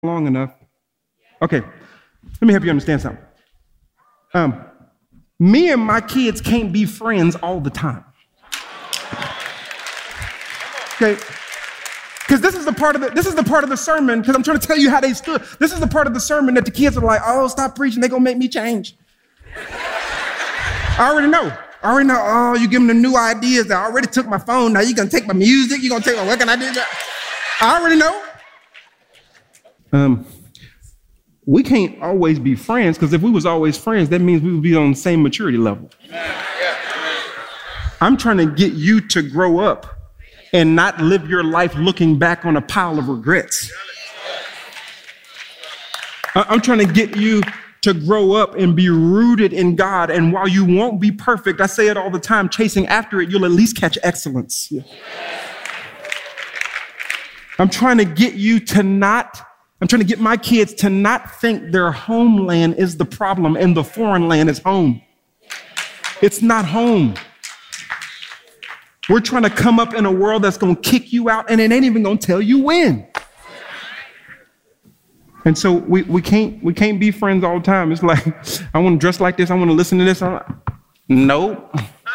long enough. Okay, let me help you understand something. Me and my kids can't be friends all the time. Okay, because this is the part of the sermon, because I'm trying to tell you how they stood. This is the part of the sermon that the kids are like, oh, stop preaching, they're gonna make me change. I already know. Oh, you give them the new ideas. I already took my phone. Now you're gonna take my music. You're gonna take my, what can I do? I already know. We can't always be friends, because if we was always friends, that means we would be on the same maturity level. I'm trying to get you to grow up and not live your life looking back on a pile of regrets. I'm trying to get you to grow up and be rooted in God. And while you won't be perfect, I say it all the time, chasing after it, you'll at least catch excellence. Yeah. I'm trying to get my kids to not think their homeland is the problem and the foreign land is home. It's not home. We're trying to come up in a world that's going to kick you out, and it ain't even going to tell you when. And so we can't be friends all the time. It's like, I want to dress like this. I want to listen to this. Nope.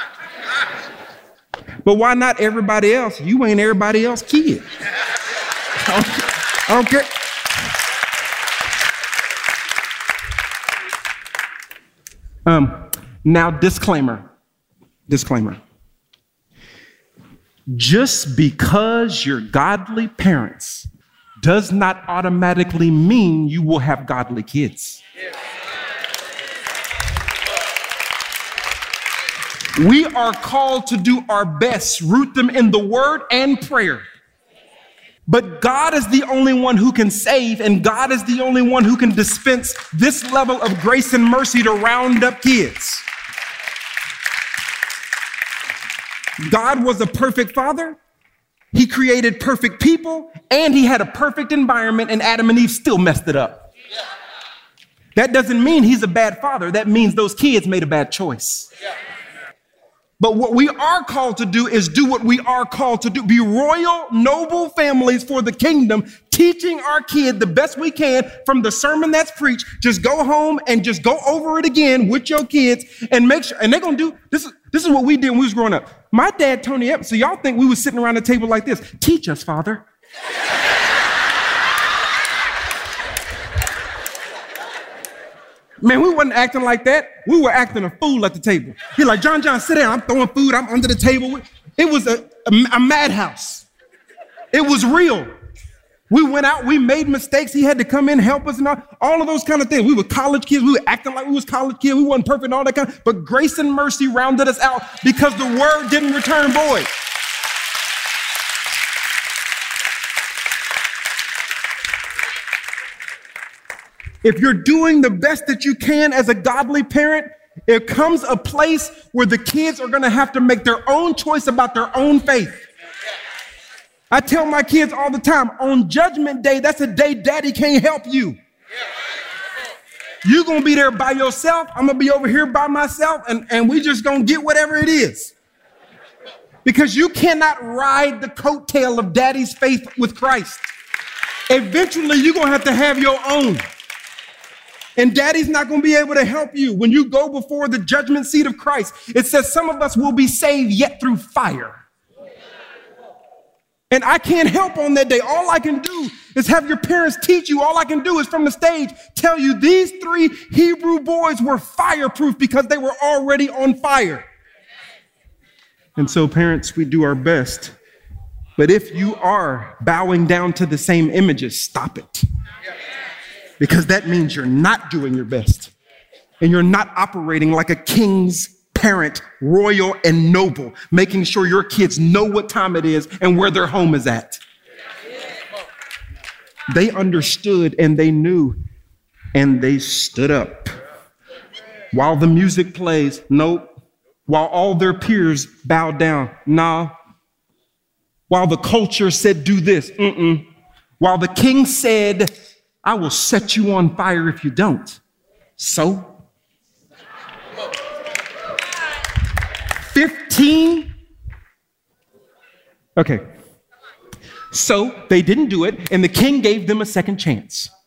But why not everybody else? You ain't everybody else's kid. I don't care. Now, disclaimer. Just because you're godly parents does not automatically mean you will have godly kids. We are called to do our best, root them in the word and prayer. But God is the only one who can save, and God is the only one who can dispense this level of grace and mercy to round up kids. God was a perfect father. He created perfect people, and he had a perfect environment, and Adam and Eve still messed it up. That doesn't mean he's a bad father. That means those kids made a bad choice. But what we are called to do is do what we are called to do. Be royal, noble families for the kingdom, teaching our kid the best we can from the sermon that's preached. Just go home and just go over it again with your kids and make sure, and they're going to do, this is what we did when we was growing up. My dad, Tony Epps, so y'all think we was sitting around the table like this. Teach us, Father. Man, we wasn't acting like that. We were acting a fool at the table. He's like, John, sit down. I'm throwing food. I'm under the table. It was a madhouse. It was real. We went out. We made mistakes. He had to come in, help us, and all of those kind of things. We were college kids. We were acting like we was college kids. We wasn't perfect and all that kind of, but grace and mercy rounded us out because the word didn't return void. If you're doing the best that you can as a godly parent, there comes a place where the kids are going to have to make their own choice about their own faith. I tell my kids all the time, on Judgment Day, that's a day Daddy can't help you. You're going to be there by yourself. I'm going to be over here by myself, and we just going to get whatever it is. Because you cannot ride the coattail of Daddy's faith with Christ. Eventually, you're going to have your own. And Daddy's not going to be able to help you when you go before the judgment seat of Christ. It says some of us will be saved yet through fire. And I can't help on that day. All I can do is have your parents teach you. All I can do is from the stage tell you these 3 Hebrew boys were fireproof because they were already on fire. And so parents, we do our best. But if you are bowing down to the same images, stop it. Because that means you're not doing your best. And you're not operating like a king's parent, royal and noble, making sure your kids know what time it is and where their home is at. They understood and they knew and they stood up. While the music plays, nope. While all their peers bowed down, nah. While the culture said, do this, While the king said, I will set you on fire if you don't. So, 15. Okay. So they didn't do it, and the king gave them a second chance.